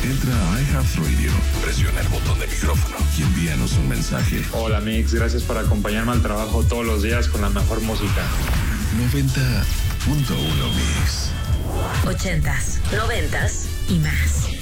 Entra a iHeartRadio, presiona el botón de micrófono y envíanos un mensaje. Hola Mix, gracias por acompañarme al trabajo todos los días con la mejor música. 90.1 Mix. 80s, 90s y más.